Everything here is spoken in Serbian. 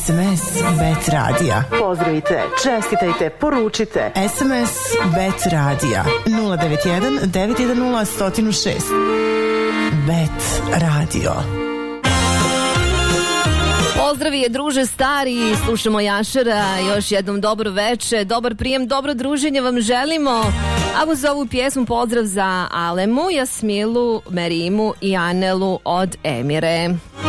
SMS Bet Radija. Pozdravite, čestitajte, poručite. SMS Bet Radija 091 910 106. Bet Radio. Pozdravi je druže stari, slušamo Jašara, još jednom dobro veče, dobar prijem, dobro druženje vam želimo. A uz ovu pjesmu pozdrav za Alemu, Jasmilu, Merimu i Anelu od Emire.